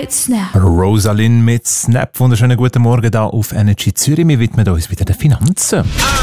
mit Snap. Rosalind mit Snap. Wunderschönen guten Morgen da auf Energy Zürich. Wir widmen uns wieder den Finanzen.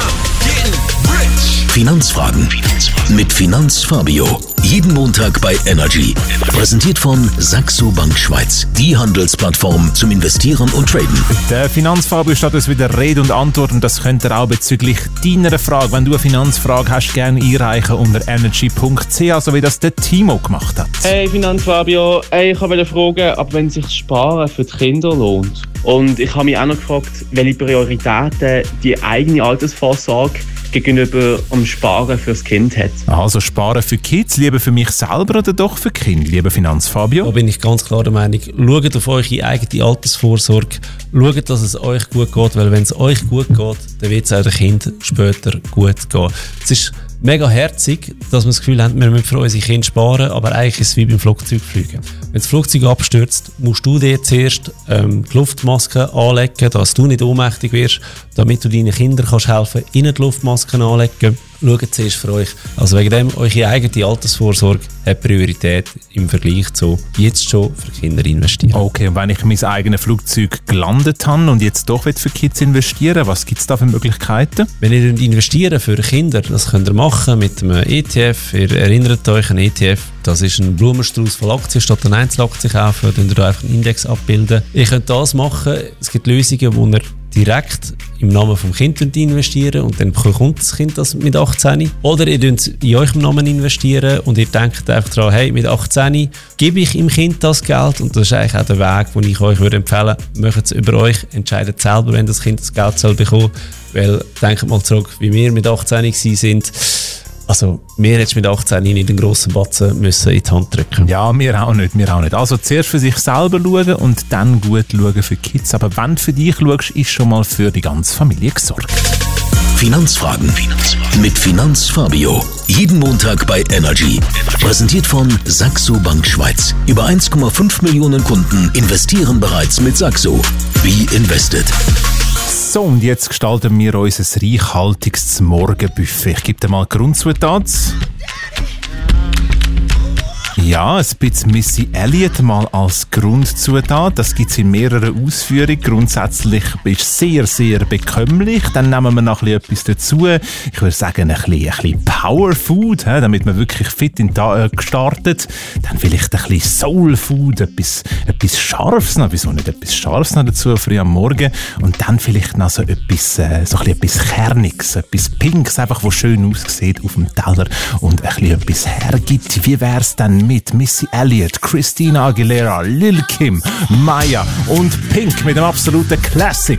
Finanzfragen mit Finanzfabio. Jeden Montag bei Energy. Präsentiert von Saxo Bank Schweiz. Die Handelsplattform zum Investieren und Traden. Der Finanzfabio steht uns wieder Rede und Antwort. Und das könnt ihr auch bezüglich deiner Frage, wenn du eine Finanzfrage hast, gerne einreichen unter energy.ch, so wie das der Timo gemacht hat. Hey Finanzfabio, ich wollte fragen, ab wenn sich das Sparen für die Kinder lohnt. Und ich habe mich auch noch gefragt, welche Prioritäten die eigene Altersvorsorge gegenüber dem Sparen fürs Kind hat. Also Sparen für Kids, lieber für mich selber oder doch für Kind, lieber Finanzfabio? Da bin ich ganz klar der Meinung, schaut auf eure eigene Altersvorsorge, schaut, dass es euch gut geht, weil wenn es euch gut geht, dann wird es auch dem Kind später gut gehen. Es ist mega herzig, dass wir das Gefühl haben, wir müssen für unsere Kinder sparen, aber eigentlich ist es wie beim Flugzeugfliegen. Wenn das Flugzeug abstürzt, musst du dir zuerst die Luftmaske anlegen, dass du nicht ohnmächtig wirst, damit du deinen Kindern kannst helfen, ihnen die Luftmasken anlegen. Schaut zuerst für euch. Also wegen dem, eure eigene Altersvorsorge hat Priorität im Vergleich zu jetzt schon für Kinder investieren. Okay, und wenn ich mein eigenes Flugzeug gelandet habe und jetzt doch für Kids investieren, was gibt es da für Möglichkeiten? Wenn ihr investieren für Kinder, das könnt ihr machen mit einem ETF. Ihr erinnert euch, ein ETF, das ist ein Blumenstrauß von Aktien, statt eine Einzelaktie kaufen, dann könnt ihr einfach einen Index abbilden. Ihr könnt das machen. Es gibt Lösungen, wo ihr direkt im Namen vom Kind investieren und dann bekommt das Kind das mit 18. Oder ihr könnt in eurem Namen investieren und ihr denkt einfach daran, hey, mit 18 gebe ich im Kind das Geld und das ist eigentlich auch der Weg, den ich euch empfehlen würde. Macht es über euch, entscheidet selber, wenn das Kind das Geld soll bekommen. Weil, denkt mal zurück, wie wir mit 18 sind. Also, wir hätten mit 18 nicht den grossen Batzen müssen in die Hand drücken. Ja, wir auch nicht. Also zuerst für sich selber schauen und dann gut schauen für Kids. Aber wenn du für dich schaust, ist schon mal für die ganze Familie gesorgt. Finanzfragen mit Finanzfabio. Jeden Montag bei Energy. Präsentiert von Saxo Bank Schweiz. Über 1,5 Millionen Kunden investieren bereits mit Saxo. Be invested. So, und jetzt gestalten wir unser reichhaltiges Morgenbuffet. Ich gebe dir mal Grundzutat. Ja, ein bisschen Missy Elliott mal als Grundzutat. Das gibt es in mehreren Ausführungen. Grundsätzlich ist es sehr, sehr bekömmlich. Dann nehmen wir noch etwas dazu. Ich würde sagen, ein bisschen Power Food, damit man wirklich fit in den Tag startet. Dann vielleicht ein bisschen Soul Food, etwas Scharfes noch. Wieso nicht etwas Scharfes noch dazu, früh am Morgen? Und dann vielleicht noch so etwas Kerniges, etwas Pinks, einfach, was schön aussieht auf dem Teller und ein bisschen etwas hergibt. Wie wär's dann mit Missy Elliott, Christina Aguilera, Lil Kim, Maya und Pink mit dem absoluten Classic